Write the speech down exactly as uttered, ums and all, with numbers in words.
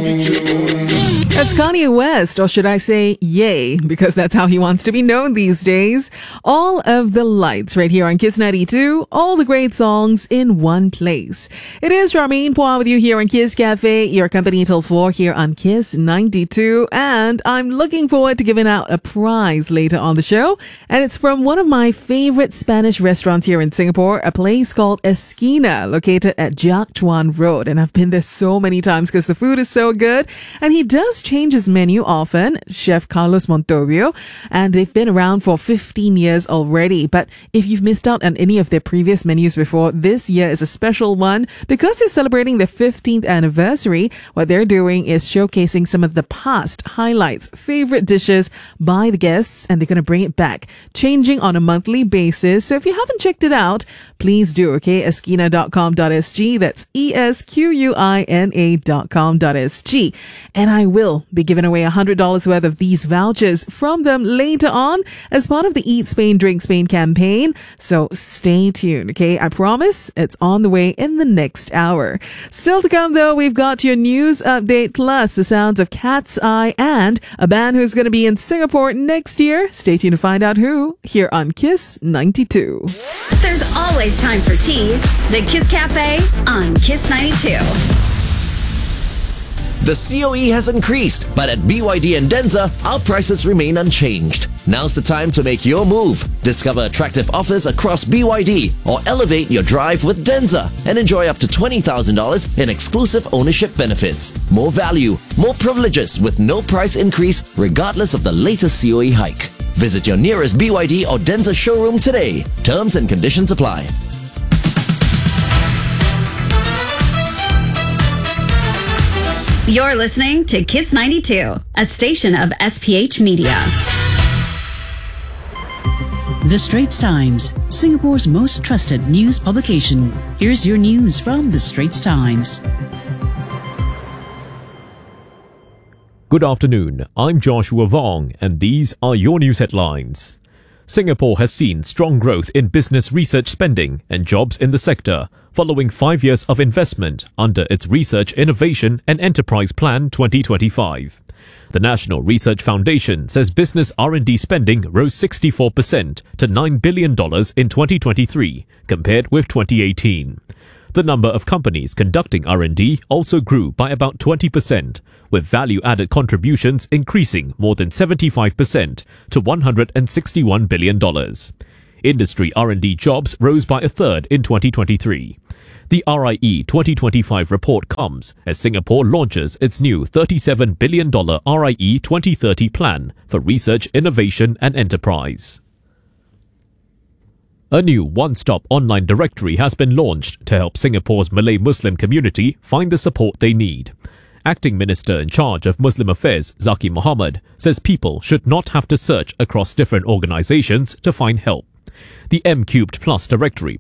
That's Kanye West, or should I say Ye, because that's how he wants to be known these days. All of the lights right here on Kiss ninety-two, all the great songs in one place. It is Charmaine Pua with you here on Kiss Cafe, your company till four here on Kiss ninety-two, and I'm looking forward to giving out a prize later on the show, and it's from one of my favorite Spanish restaurants here in Singapore, a place called Esquina, located at Jiak Chuan Road, and I've been there so many times because the food is so good, and he does change his menu often, Chef Carlos Montorio, and they've been around for fifteen years already. But if you've missed out on any of their previous menus before, this year is a special one because they're celebrating their fifteenth anniversary. What they're doing is showcasing some of the past highlights, favorite dishes by the guests, and they're going to bring it back, changing on a monthly basis. So if you haven't checked it out, please do, okay? esquina dot com dot s g. That's E S Q U I N A dot com dot s g. And I will be giving away one hundred dollars worth of these vouchers from them later on as part of the Eat Spain, Drink Spain campaign. So stay tuned, okay? I promise it's on the way in the next hour. Still to come, though, we've got your news update plus the sounds of Cat's Eye and a band who's going to be in Singapore next year. Stay tuned to find out who here on Kiss ninety-two. There's always time for tea. The Kiss Cafe on Kiss ninety-two. The C O E has increased, but at B Y D and Denza, our prices remain unchanged. Now's the time to make your move. Discover attractive offers across B Y D or elevate your drive with Denza and enjoy up to twenty thousand dollars in exclusive ownership benefits. More value, more privileges with no price increase regardless of the latest C O E hike. Visit your nearest B Y D or Denza showroom today. Terms and conditions apply. You're listening to Kiss ninety-two, a station of S P H Media. The Straits Times, Singapore's most trusted news publication. Here's your news from The Straits Times. Good afternoon, I'm Joshua Vong, and these are your news headlines. Singapore has seen strong growth in business research spending and jobs in the sector, following five years of investment under its Research, Innovation and Enterprise Plan twenty twenty-five. The National Research Foundation says business R and D spending rose sixty-four percent to nine billion dollars in twenty twenty-three, compared with twenty eighteen. The number of companies conducting R and D also grew by about twenty percent, with value-added contributions increasing more than seventy-five percent to one hundred sixty-one billion dollars. Industry R and D jobs rose by a third in twenty twenty-three. The R I E twenty twenty-five report comes as Singapore launches its new thirty-seven billion dollars R I E twenty thirty plan for research, innovation and enterprise. A new one-stop online directory has been launched to help Singapore's Malay Muslim community find the support they need. Acting Minister in charge of Muslim Affairs, Zaki Mohammed, says people should not have to search across different organisations to find help. The M Cubed Plus directory